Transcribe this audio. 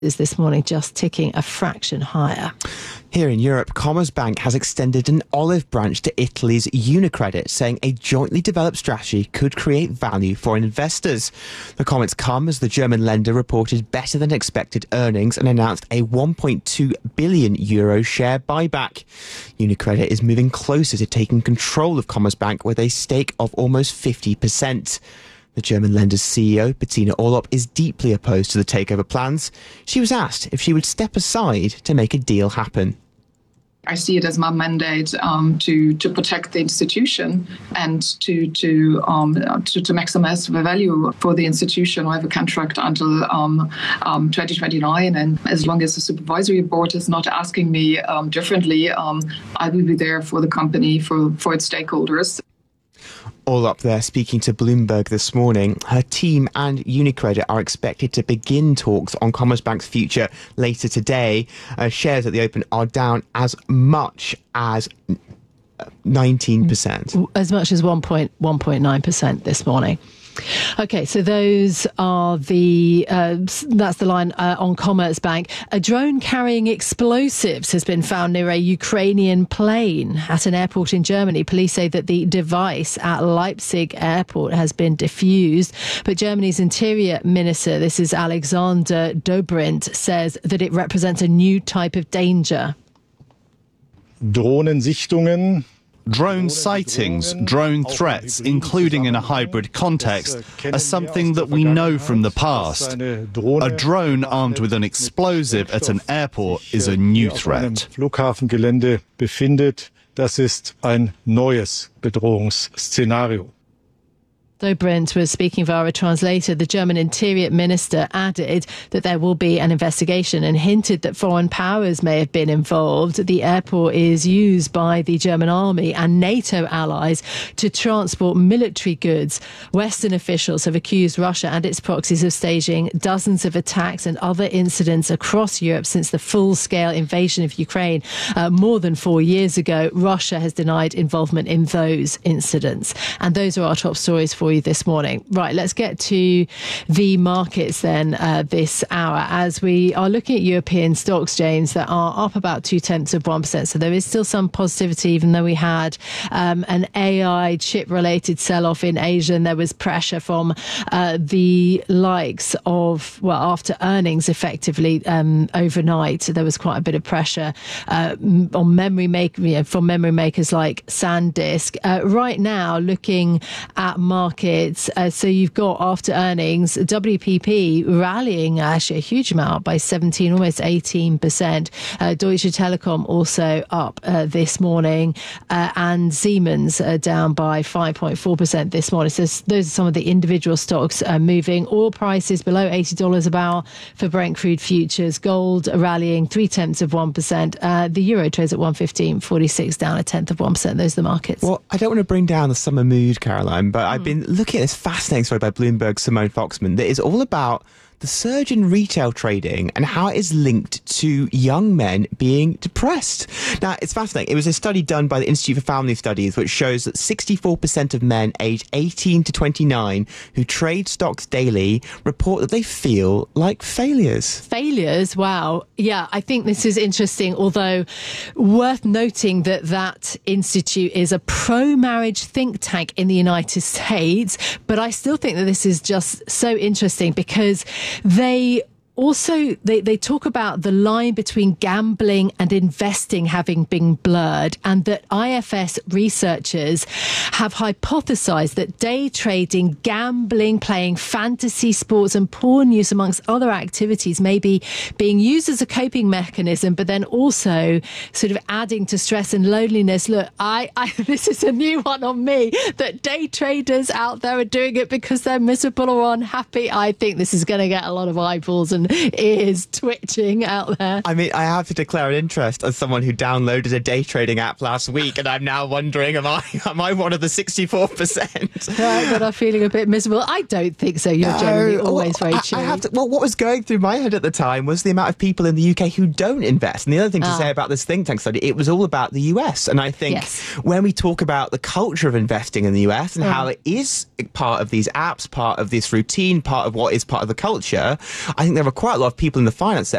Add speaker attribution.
Speaker 1: is this morning just ticking a fraction higher.
Speaker 2: Here in Europe, Commerzbank has extended an olive branch to Italy's UniCredit, saying a jointly developed strategy could create value for investors. The comments come as the German lender reported better than expected earnings and announced a €1.2 billion share buyback. UniCredit is moving closer to taking control of Commerzbank with a stake of almost 50%. The German lender's CEO, Bettina Orlopp, is deeply opposed to the takeover plans. She was asked if she would step aside to make a deal happen.
Speaker 3: I see it as my mandate to protect the institution and to maximize the value for the institution. I have a contract until 2029, and as long as the supervisory board is not asking me differently, I will be there for the company, for its stakeholders.
Speaker 2: All up there speaking to Bloomberg this morning. Her team and UniCredit are expected to begin talks on Commerzbank's future later today. Shares at the open are down as much as 19%.
Speaker 1: As much as 1.9% this morning. Okay, so those are that's the line on Commerzbank. A drone carrying explosives has been found near a Ukrainian plane at an airport in Germany. Police say that the device at Leipzig airport has been defused, but Germany's interior minister, this is Alexander Dobrindt, says that it represents a new type of danger.
Speaker 4: Drohnensichtungen.
Speaker 5: Drone sightings, drone threats, including in a hybrid context, are something that we know from the past. A drone armed with an explosive at an airport is a new threat.
Speaker 4: Flughafengelände befindet, das ist ein neues Bedrohungsszenario.
Speaker 1: Dobrindt was speaking via a translator. The German Interior Minister added that there will be an investigation and hinted that foreign powers may have been involved. The airport is used by the German army and NATO allies to transport military goods. Western officials have accused Russia and its proxies of staging dozens of attacks and other incidents across Europe since the full-scale invasion of Ukraine more than 4 years ago. Russia has denied involvement in those incidents. And those are our top stories for you this morning. Right, let's get to the markets then this hour, as we are looking at European stocks, James, that are up about 0.2%. So there is still some positivity, even though we had an AI chip-related sell-off in Asia, and there was pressure from the likes of, well, after earnings effectively overnight, there was quite a bit of pressure on from memory makers like SanDisk. Right now, looking at markets, so you've got after earnings, WPP rallying actually a huge amount by 17, almost 18%. Deutsche Telekom also up this morning, and Siemens down by 5.4% this morning. So those are some of the individual stocks moving. Oil prices below $80 a barrel for Brent crude futures. Gold rallying 0.3%. The euro trades at 115.46, down 0.1%. Those are the markets.
Speaker 2: Well, I don't want to bring down the summer mood, Caroline, but I've been looking at this fascinating story by Bloomberg's Simone Foxman that is all about the surge in retail trading and how it is linked to young men being depressed. Now, it's fascinating. It was a study done by the Institute for Family Studies which shows that 64% of men aged 18 to 29 who trade stocks daily report that they feel like failures.
Speaker 1: Failures? Wow. Yeah, I think this is interesting, although worth noting that that institute is a pro-marriage think tank in the United States. But I still think that this is just so interesting because they talk about the line between gambling and investing having been blurred, and that IFS researchers have hypothesized that day trading, gambling, playing fantasy sports and porn use, amongst other activities, may be being used as a coping mechanism, but then also sort of adding to stress and loneliness. Look, this is a new one on me, that day traders out there are doing it because they're miserable or unhappy. I think this is going to get a lot of eyeballs and ears twitching out there.
Speaker 2: I mean, I have to declare an interest as someone who downloaded a day trading app last week, and I'm now wondering, am I one of the 64%?
Speaker 1: That are feeling a bit miserable? I don't think so. You're generally always very cheery.
Speaker 2: What was going through my head at the time was the amount of people in the UK who don't invest. And the other thing to say about this think tank study, it was all about the US. And I think when we talk about the culture of investing in the US and how it is part of these apps, part of this routine, part of what is part of the culture, I think there are for quite a lot of people in the finance sector,